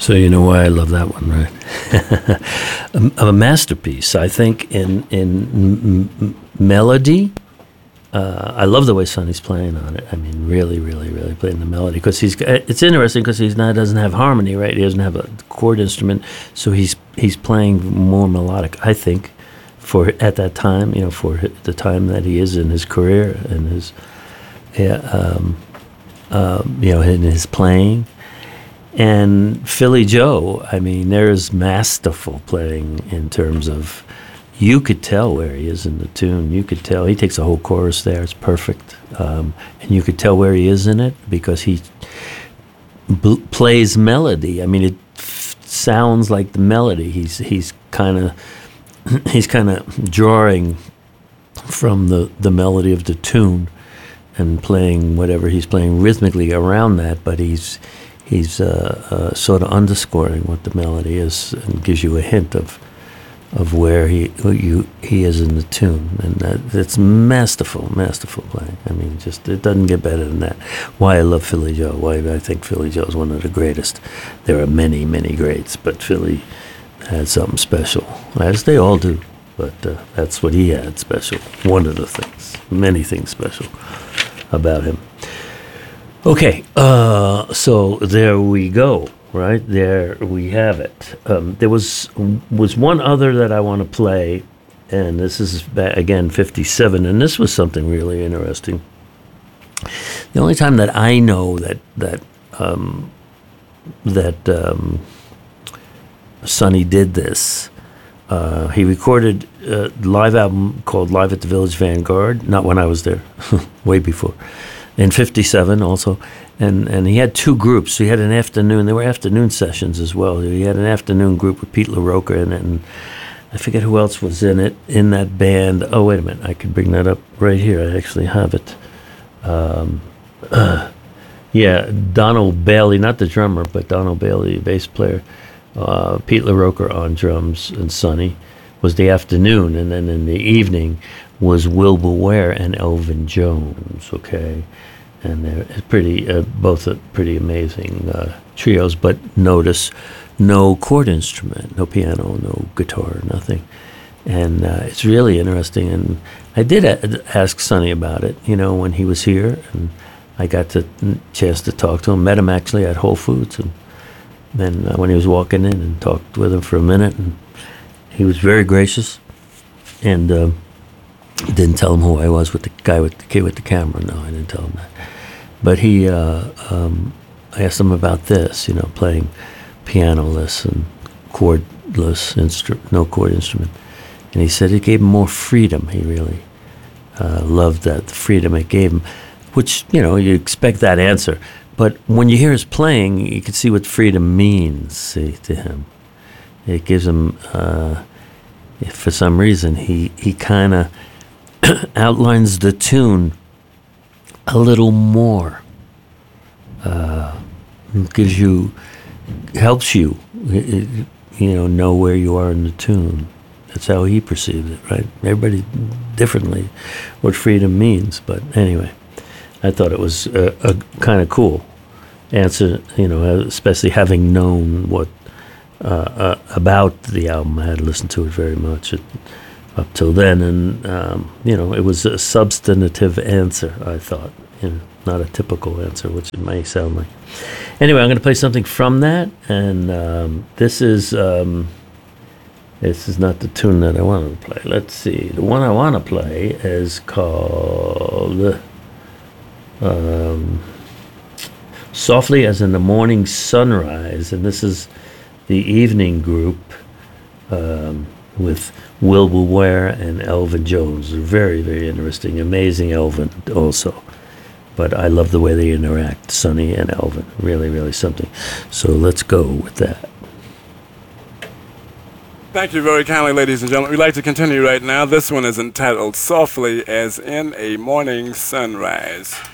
So you know why I love that one, right? a masterpiece, I think, in melody. I love the way Sonny's playing on it. I mean, really, really, really playing the melody, because it's interesting because doesn't have harmony, right? He doesn't have a chord instrument, so he's playing more melodic, I think, for at that time, for the time that he is in his career and his, in his playing. And Philly Joe, I mean, there's masterful playing in terms of, you could tell where he is in the tune. You could tell. He takes a whole chorus there. It's perfect. And you could tell where he is in it because he plays melody. I mean, it sounds like the melody. He's kind of drawing from the melody of the tune and playing whatever he's playing rhythmically around that, but he's sort of underscoring what the melody is and gives you a hint of where he is in the tune, and that's masterful playing. I mean, it doesn't get better than that. Why I love Philly Joe, why I think Philly Joe is one of the greatest. There are many, many greats, but Philly had something special, as they all do, but that's what he had special. One of the things, many things special about him. Okay, so there we go. Right there we have it. There was one other that I want to play, and this is again 57, and this was something really interesting. The only time that I know that Sonny did this, he recorded a live album called Live at the Village Vanguard. Not when I was there, way before. In 57 also. And he had two groups. He had an afternoon. There were afternoon sessions as well. He had an afternoon group with Pete LaRocca in it, and I forget who else was in it, in that band. Oh, wait a minute. I could bring that up right here. I actually have it. Donald Bailey, not the drummer, but Donald Bailey, bass player. Pete LaRocca on drums, and Sonny was the afternoon. And then in the evening was Wilbur Ware and Elvin Jones, okay? And they're both pretty amazing trios, but notice no chord instrument, no piano, no guitar, nothing. And it's really interesting. And I did ask Sonny about it, when he was here, and I got the chance to talk to him, met him actually at Whole Foods, and then when he was walking in, and talked with him for a minute, and he was very gracious, and didn't tell him who I was, with the kid with the camera. No, I didn't tell him that. But I asked him about this, playing pianoless and chordless no chord instrument. And he said it gave him more freedom. He really loved that, the freedom it gave him, which, you expect that answer. But when you hear his playing, you can see what freedom means, to him. It gives him, for some reason, he kind of outlines the tune a little more. Helps you, know where you are in the tune. That's how he perceived it, right? Everybody differently, what freedom means. But anyway, I thought it was a kind of cool answer, especially having known what about the album. I had listened to it very much up till then, and it was a substantive answer, I thought, not a typical answer, which it may sound like. Anyway, I'm going to play something from that, and this is not the tune that I want to play. Let's see. The one I want to play is called Softly as in the Morning Sunrise, and this is the evening group with Wilbur Ware and Elvin Jones. Very, very interesting. Amazing Elvin also. But I love the way they interact, Sonny and Elvin. Really, really something. So let's go with that. Thank you very kindly, ladies and gentlemen. We'd like to continue right now. This one is entitled Softly as in a Morning Sunrise.